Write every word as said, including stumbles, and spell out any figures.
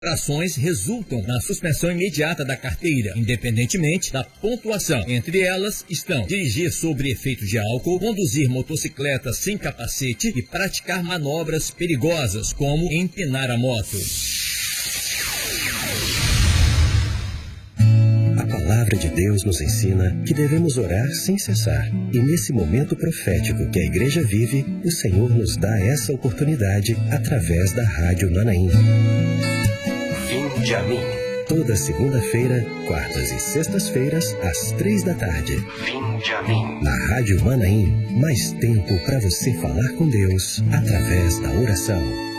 Infrações resultam na suspensão imediata da carteira, independentemente da pontuação. Entre elas estão dirigir sob efeito de álcool, conduzir motocicleta sem capacete e praticar manobras perigosas, como empinar a moto. A palavra de Deus nos ensina que devemos orar sem cessar. E nesse momento profético que a igreja vive, o Senhor nos dá essa oportunidade através da Rádio Manaim. Vinde a mim. Toda segunda-feira, quartas e sextas-feiras, às três da tarde. Vinde a mim. Na Rádio Manaim, mais tempo para você falar com Deus através da oração.